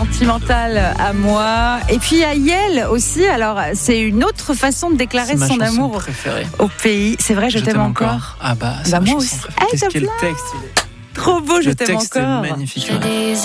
sentimentale à moi. Et puis à Yael aussi. Alors, c'est une autre façon de déclarer son amour au pays. C'est vrai, je t'aime encore. Ah bah, c'est moi aussi. Qu'est-ce que le texte, trop beau, je t'aime encore. Le texte est magnifique.